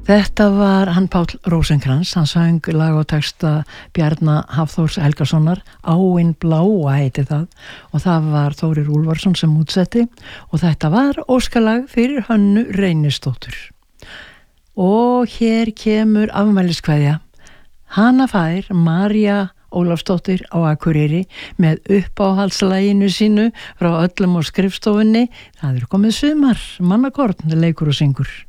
Þetta var hann Páll Rósenkrans, hann söng lag og texta Bjarna Hafþórs Helgasonar, Áin bláa heiti það, og það var Þórir Úlfarsson sem útsetti og þetta var óskalag fyrir Hönnu Reynisdóttur. Og hér kemur afmæliskveðja. Hana fær María Ólafsdóttir á Akureyri með uppáhaldslæginu sínu frá öllum á skrifstofunni. Það komið sumar, mannakorn, leikur og syngur.